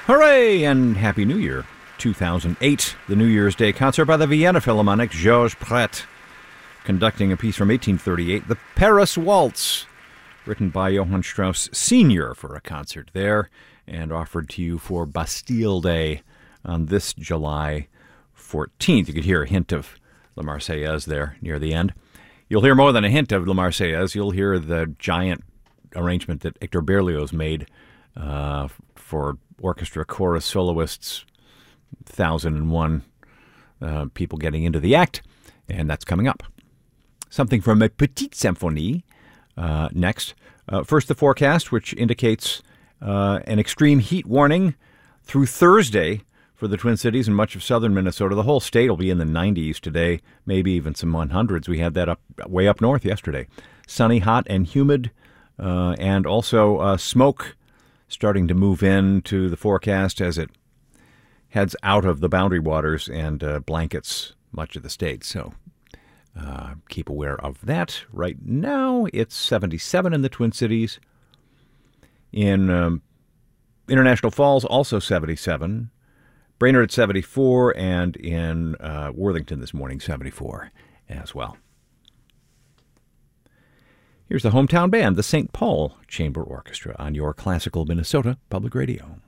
Hooray and Happy New Year. 2008, the New Year's Day concert by the Vienna Philharmonic, Georges Pret, conducting a piece from 1838, the Paris Waltz, written by Johann Strauss Sr. for a concert there, and offered to you for Bastille Day on this July 14th. You could hear a hint of La Marseillaise there near the end. You'll hear more than a hint of La Marseillaise. You'll hear the giant arrangement that Hector Berlioz made for orchestra, chorus, soloists, 1,001 people getting into the act, and that's coming up. Something from a Petite Symphonie next. First, the forecast, which indicates an extreme heat warning through Thursday for the Twin Cities and much of southern Minnesota. The whole state will be in the 90s today, maybe even some 100s. We had that way up north yesterday. Sunny, hot, and humid, and also smoke starting to move into the forecast as it heads out of the boundary waters and blankets much of the state. So keep aware of that. Right now, it's 77 in the Twin Cities. In International Falls, also 77. Brainerd at 74, and in Worthington this morning, 74 as well. Here's the hometown band, the St. Paul Chamber Orchestra, on your Classical Minnesota Public Radio.